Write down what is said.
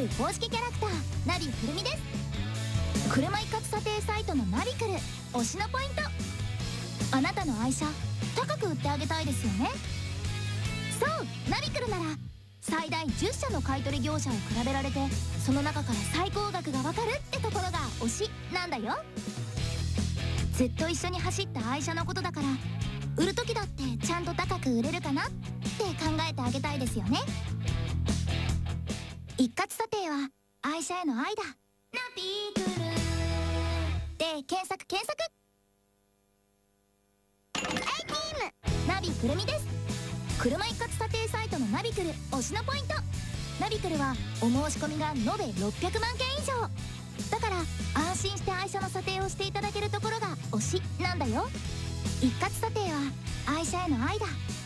る公式キャラクターナビくるみです。車一括査定サイトのナビくる推しのポイント。あなたの愛車高く売ってあげたいですよね。そう、ナビくるなら最大10社の買取業者を比べられて、その中から最高額がわかるってところが推しなんだよ。ずっと一緒に走った愛車のことだから、売る時だってちゃんと高く売れるかなって考えてあげたいですよね。一括査定は愛車への愛だ。ナビくるで検索。ナビくるみです。車一括査定サイトのナビくる推しのポイント。ナビくるはお申し込みが延べ600万件以上だから、安心して愛車の査定をしていただけるところが推しなんだよ。一括査定は愛車への愛だ。